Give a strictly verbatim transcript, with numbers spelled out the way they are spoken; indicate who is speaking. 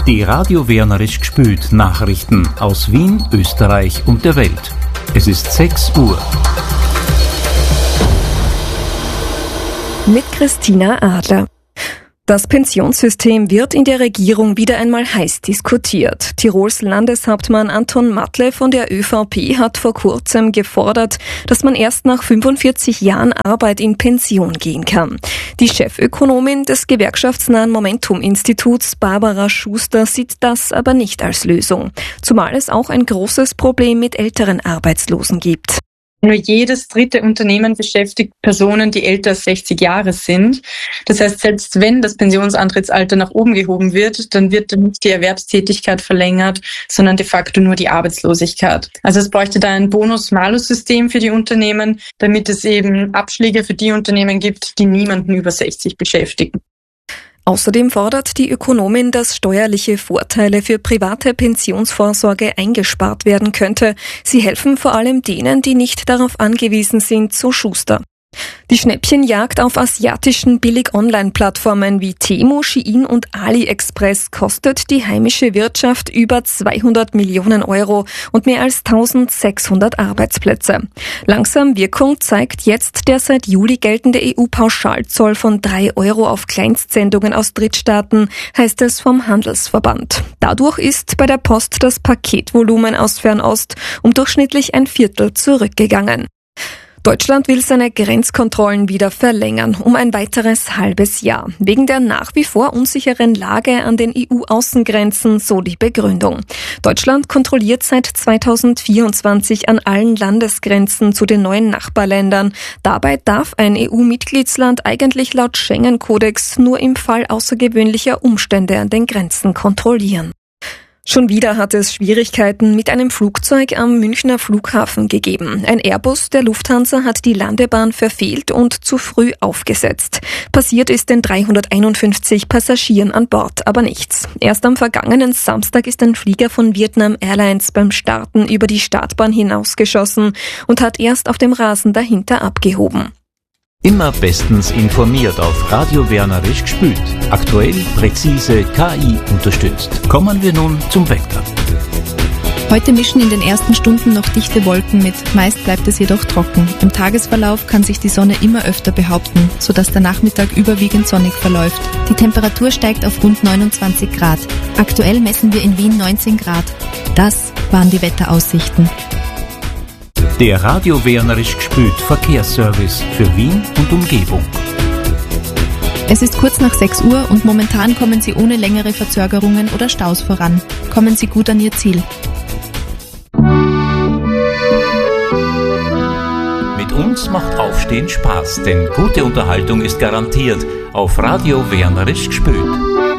Speaker 1: Die Radio Wernerisch gspült Nachrichten aus Wien, Österreich und der Welt. Es ist sechs Uhr.
Speaker 2: Mit Christina Adler. Das Pensionssystem wird in der Regierung wieder einmal heiß diskutiert. Tirols Landeshauptmann Anton Matle von der ÖVP hat vor kurzem gefordert, dass man erst nach fünfundvierzig Jahren Arbeit in Pension gehen kann. Die Chefökonomin des gewerkschaftsnahen Momentum-Instituts, Barbara Schuster, sieht das aber nicht als Lösung. Zumal es auch ein großes Problem mit älteren Arbeitslosen gibt.
Speaker 3: Nur jedes dritte Unternehmen beschäftigt Personen, die älter als sechzig Jahre sind. Das heißt, selbst wenn das Pensionsantrittsalter nach oben gehoben wird, dann wird nicht die Erwerbstätigkeit verlängert, sondern de facto nur die Arbeitslosigkeit. Also es bräuchte da ein Bonus-Malus-System für die Unternehmen, damit es eben Abschläge für die Unternehmen gibt, die niemanden über sechzig beschäftigen.
Speaker 2: Außerdem fordert die Ökonomin, dass steuerliche Vorteile für private Pensionsvorsorge eingespart werden könnte. Sie helfen vor allem denen, die nicht darauf angewiesen sind, so Schuster. Die Schnäppchenjagd auf asiatischen Billig-Online-Plattformen wie Temu, Shein und AliExpress kostet die heimische Wirtschaft über zweihundert Millionen Euro und mehr als eintausendsechshundert Arbeitsplätze. Langsam Wirkung zeigt jetzt der seit Juli geltende E U-Pauschalzoll von drei Euro auf Kleinstsendungen aus Drittstaaten, heißt es vom Handelsverband. Dadurch ist bei der Post das Paketvolumen aus Fernost um durchschnittlich ein Viertel zurückgegangen. Deutschland will seine Grenzkontrollen wieder verlängern, um ein weiteres halbes Jahr. Wegen der nach wie vor unsicheren Lage an den E U-Außengrenzen, so die Begründung. Deutschland kontrolliert seit zweitausendvierundzwanzig an allen Landesgrenzen zu den neuen Nachbarländern. Dabei darf ein E U-Mitgliedsland eigentlich laut Schengen-Kodex nur im Fall außergewöhnlicher Umstände an den Grenzen kontrollieren. Schon wieder hat es Schwierigkeiten mit einem Flugzeug am Münchner Flughafen gegeben. Ein Airbus der Lufthansa hat die Landebahn verfehlt und zu früh aufgesetzt. Passiert ist den dreihunderteinundfünfzig Passagieren an Bord aber nichts. Erst am vergangenen Samstag ist ein Flieger von Vietnam Airlines beim Starten über die Startbahn hinausgeschossen und hat erst auf dem Rasen dahinter abgehoben.
Speaker 1: Immer bestens informiert auf Radio Wernerisch gspült. Aktuell, präzise, K I unterstützt. Kommen wir nun zum Wetter.
Speaker 4: Heute mischen in den ersten Stunden noch dichte Wolken mit, meist bleibt es jedoch trocken. Im Tagesverlauf kann sich die Sonne immer öfter behaupten, sodass der Nachmittag überwiegend sonnig verläuft. Die Temperatur steigt auf rund neunundzwanzig Grad. Aktuell messen wir in Wien neunzehn Grad. Das waren die Wetteraussichten.
Speaker 1: Der Radio Wernerisch gspült Verkehrsservice für Wien und Umgebung.
Speaker 4: Es ist kurz nach sechs Uhr und momentan kommen Sie ohne längere Verzögerungen oder Staus voran. Kommen Sie gut an Ihr Ziel.
Speaker 1: Mit uns macht Aufstehen Spaß, denn gute Unterhaltung ist garantiert auf Radio Wernerisch gspült.